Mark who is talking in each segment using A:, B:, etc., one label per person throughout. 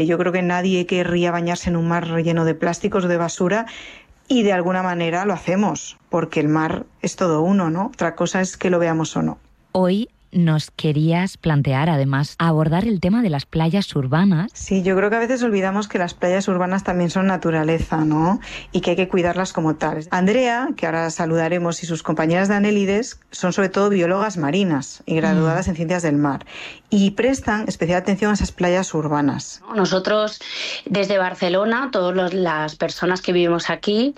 A: Yo creo que nadie querría bañarse en un mar lleno de plásticos o de basura y de alguna manera lo hacemos, porque el mar es todo uno, ¿no? Otra cosa es que lo veamos o no.
B: Hoy nos querías plantear, además, abordar el tema de las playas urbanas.
A: Sí, yo creo que a veces olvidamos que las playas urbanas también son naturaleza, ¿no? Y que hay que cuidarlas como tales. Andrea, que ahora saludaremos, y sus compañeras de Anélides son sobre todo biólogas marinas y graduadas en ciencias del mar. Y prestan especial atención a esas playas urbanas.
C: Nosotros, desde Barcelona, todas las personas que vivimos aquí,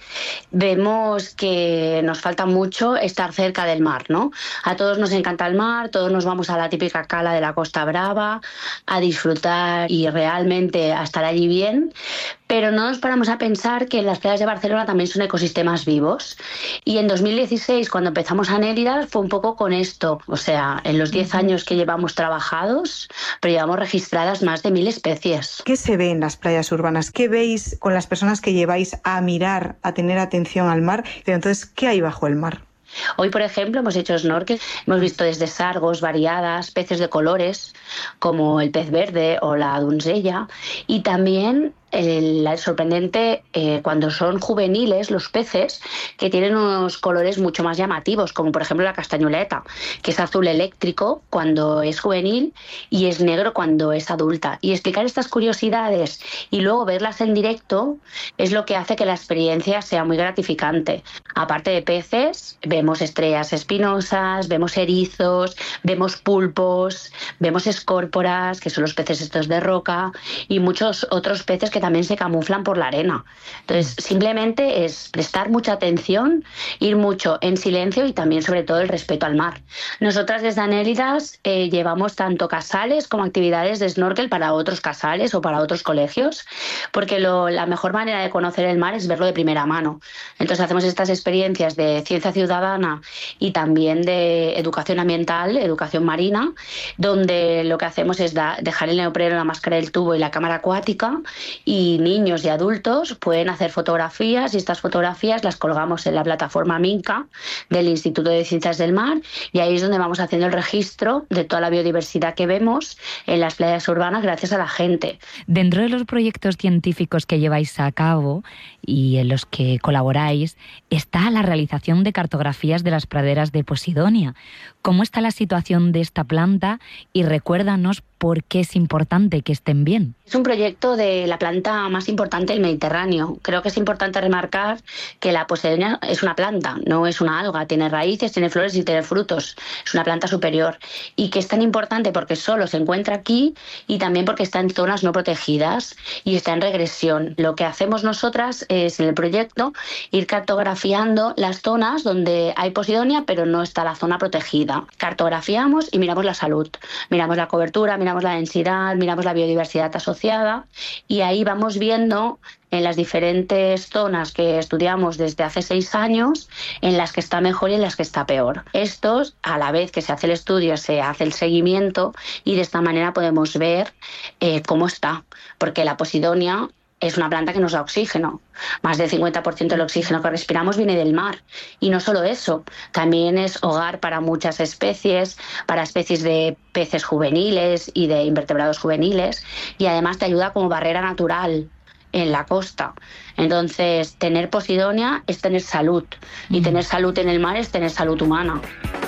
C: vemos que nos falta mucho estar cerca del mar, ¿no? A todos nos encanta el mar, todos nos vamos a la típica cala de la Costa Brava a disfrutar y realmente a estar allí bien, pero no nos paramos a pensar que las playas de Barcelona también son ecosistemas vivos. Y en 2016, cuando empezamos Anélidas, fue un poco con esto. O sea, en los 10 años que llevamos trabajados, pero llevamos registradas más de 1000 especies.
A: ¿Qué se ve en las playas urbanas? ¿Qué veis con las personas que lleváis a mirar, a tener atención al mar? Pero entonces, ¿qué hay bajo el mar?
C: Hoy, por ejemplo, hemos hecho snorkel, hemos visto desde sargos variadas, peces de colores, como el pez verde o la doncella, y también el sorprendente cuando son juveniles los peces, que tienen unos colores mucho más llamativos, como por ejemplo la castañuleta, que es azul eléctrico cuando es juvenil y es negro cuando es adulta. Y explicar estas curiosidades y luego verlas en directo es lo que hace que la experiencia sea muy gratificante. Aparte de peces, vemos estrellas espinosas, vemos erizos, vemos pulpos, vemos escórporas, que son los peces estos de roca, y muchos otros peces que también se camuflan por la arena. Entonces, simplemente es prestar mucha atención, ir mucho en silencio y también, sobre todo, el respeto al mar. Nosotras desde Anélidas llevamos tanto casales como actividades de snorkel para otros casales o para otros colegios, porque la mejor manera de conocer el mar es verlo de primera mano. Entonces, hacemos estas experiencias de ciencia ciudadana y también de educación ambiental, educación marina, donde lo que hacemos es dejar el neopreno, la máscara del tubo y la cámara acuática, y niños y adultos pueden hacer fotografías, y estas fotografías las colgamos en la plataforma Minca del Instituto de Ciencias del Mar, y ahí es donde vamos haciendo el registro de toda la biodiversidad que vemos en las playas urbanas gracias a la gente.
B: Dentro de los proyectos científicos que lleváis a cabo y en los que colaboráis está la realización de cartografías de las praderas de Posidonia. ¿Cómo está la situación de esta planta? Y recuérdanos por qué es importante que estén bien.
C: Es un proyecto de la planta más importante del Mediterráneo. Creo que es importante remarcar que la Posidonia es una planta, no es una alga. Tiene raíces, tiene flores y tiene frutos. Es una planta superior. Y que es tan importante porque solo se encuentra aquí y también porque está en zonas no protegidas y está en regresión. Lo que hacemos nosotras es, en el proyecto, ir cartografiando las zonas donde hay Posidonia pero no está la zona protegida. Cartografiamos y miramos la salud. Miramos la cobertura, miramos la densidad, miramos la biodiversidad asociada, y ahí vamos viendo en las diferentes zonas que estudiamos desde hace 6 años, en las que está mejor y en las que está peor. Estos, a la vez que se hace el estudio, se hace el seguimiento, y de esta manera podemos ver cómo está, porque la Posidonia es una planta que nos da oxígeno. Más del 50% del oxígeno que respiramos viene del mar. Y no solo eso, también es hogar para muchas especies, para especies de peces juveniles y de invertebrados juveniles, y además te ayuda como barrera natural en la costa. Entonces, tener Posidonia es tener salud, y tener salud en el mar es tener salud humana.